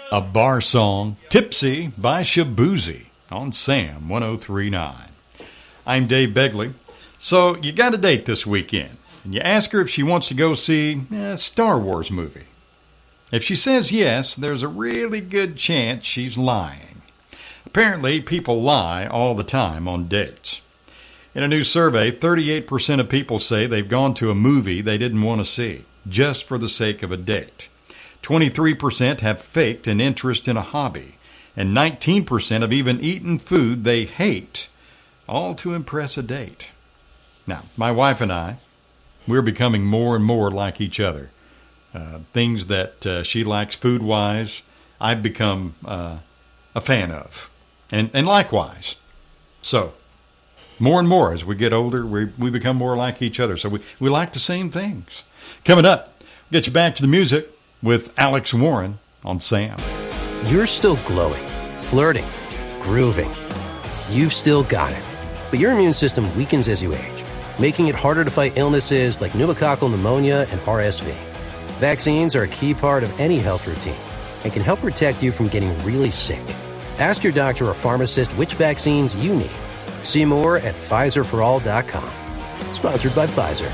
A bar song, Tipsy by Shaboozey on Sam 103.9. I'm Dave Begley. So you got a date this weekend, and you ask her if she wants to go see a Star Wars movie. If she says yes, there's a really good chance she's lying. Apparently, people lie all the time on dates. In a new survey, 38% of people say they've gone to a movie they didn't want to see, just for the sake of a date. 23% have faked an interest in a hobby, and 19% have even eaten food they hate, all to impress a date. Now, my wife and I, we're becoming more and more like each other. Things that she likes food-wise, I've become a fan of, and likewise. So, more and more as we get older, we become more like each other. So we like the same things. Coming up, we'll get you back to the music with Alex Warren on Sam. You're still glowing, flirting, grooving. You've still got it. But your immune system weakens as you age, making it harder to fight illnesses like pneumococcal pneumonia and RSV. Vaccines are a key part of any health routine and can help protect you from getting really sick. Ask your doctor or pharmacist which vaccines you need. See more at PfizerForAll.com. Sponsored by Pfizer.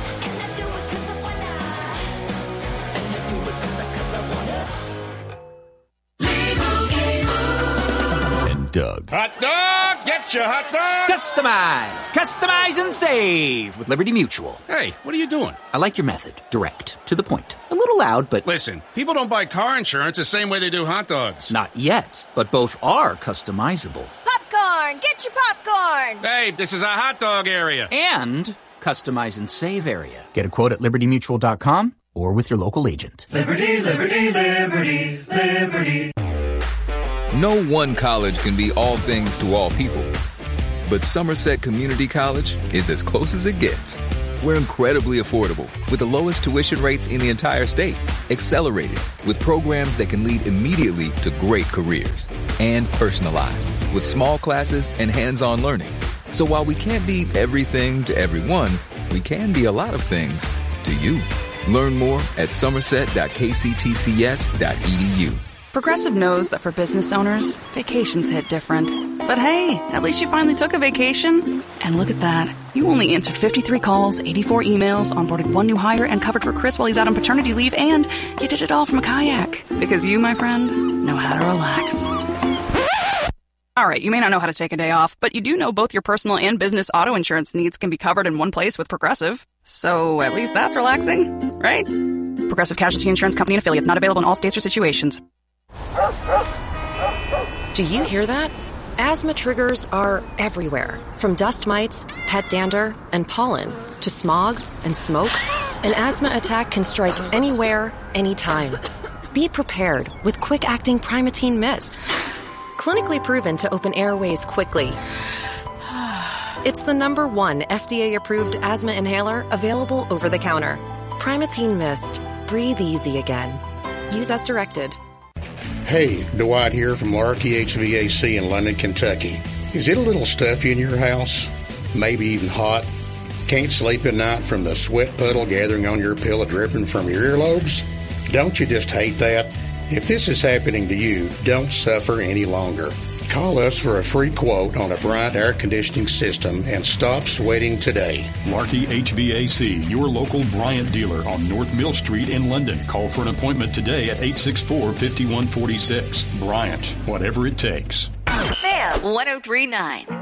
And Doug. Hot dog! Get your hot dog! Customize! Customize and save with Liberty Mutual. Hey, what are you doing? I like your method. Direct. To the point. A little loud, but... Listen, people don't buy car insurance the same way they do hot dogs. Not yet, but both are customizable. Popcorn! Get your popcorn! Hey, this is a hot dog area. And customize and save area. Get a quote at LibertyMutual.com or with your local agent. Liberty, liberty, liberty, liberty. No one college can be all things to all people, but Somerset Community College is as close as it gets. We're incredibly affordable with the lowest tuition rates in the entire state, accelerated with programs that can lead immediately to great careers, and personalized with small classes and hands-on learning. So while we can't be everything to everyone, we can be a lot of things to you. Learn more at somerset.kctcs.edu. Progressive knows that for business owners, vacations hit different. But hey, at least you finally took a vacation. And look at that. You only answered 53 calls, 84 emails, onboarded one new hire, and covered for Chris while he's out on paternity leave, and you did it all from a kayak. Because you, my friend, know how to relax. All right, you may not know how to take a day off, but you do know both your personal and business auto insurance needs can be covered in one place with Progressive. So at least that's relaxing, right? Progressive Casualty Insurance Company and Affiliates, not available in all states or situations. Do you hear that? Asthma triggers are everywhere, from dust mites, pet dander, and pollen, to smog and smoke. An asthma attack can strike anywhere, anytime. Be prepared with quick-acting Primatene Mist. Clinically proven to open airways quickly. It's the #1 FDA-approved asthma inhaler available over the counter. Primatene Mist. Breathe easy again. Use as directed. Hey, Dwight here from Larky HVAC in London, Kentucky. Is it a little stuffy in your house? Maybe even hot? Can't sleep at night from the sweat puddle gathering on your pillow dripping from your earlobes? Don't you just hate that? If this is happening to you, don't suffer any longer. Call us for a free quote on a Bryant air conditioning system and stop sweating today. Larky HVAC, your local Bryant dealer on North Mill Street in London. Call for an appointment today at 864-5146. Bryant, whatever it takes. Sam 103.9.